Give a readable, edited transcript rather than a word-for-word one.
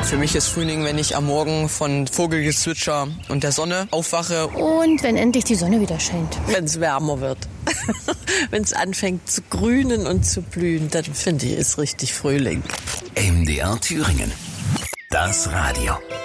Für mich ist Frühling, wenn ich am Morgen von Vogelgezwitscher und der Sonne aufwache. Und wenn endlich die Sonne wieder scheint. Wenn es wärmer wird. Wenn es anfängt zu grünen und zu blühen, dann finde ich, ist richtig Frühling. MDR Thüringen. Das Radio.